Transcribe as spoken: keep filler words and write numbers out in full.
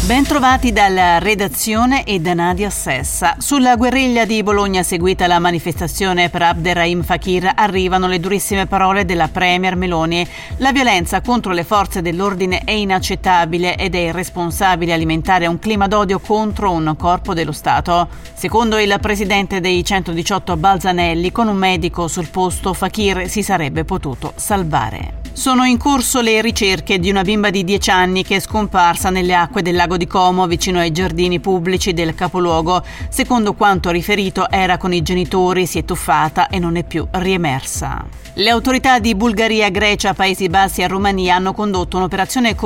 Ben trovati dalla redazione e da Nadia Sessa. Sulla guerriglia di Bologna seguita la manifestazione per Abderrahim Fakir arrivano le durissime parole della premier Meloni. La violenza contro le forze dell'ordine è inaccettabile ed è irresponsabile alimentare un clima d'odio contro un corpo dello Stato. Secondo il presidente dei centodiciotto Balzanelli, con un medico sul posto Fakir si sarebbe potuto salvare. Sono in corso le ricerche di una bimba di dieci anni che è scomparsa nelle acque del lago di Como vicino ai giardini pubblici del capoluogo. Secondo quanto riferito era con i genitori, si è tuffata e non è più riemersa. Le autorità di Bulgaria, Grecia, Paesi Bassi e Romania hanno condotto un'operazione